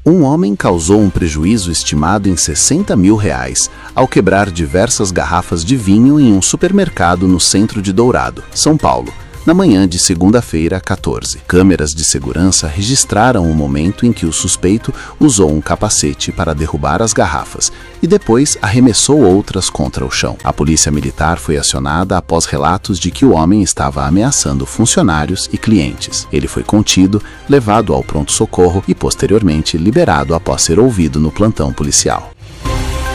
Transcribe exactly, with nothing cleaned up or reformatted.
Um homem causou um prejuízo estimado em sessenta mil reais ao quebrar diversas garrafas de vinho em um supermercado no centro de Dourado, São Paulo, na manhã de segunda-feira, quatorze. Câmeras de segurança registraram o momento em que o suspeito usou um capacete para derrubar as garrafas e depois arremessou outras contra o chão. A polícia militar foi acionada após relatos de que o homem estava ameaçando funcionários e clientes. Ele foi contido, levado ao pronto-socorro e posteriormente liberado após ser ouvido no plantão policial.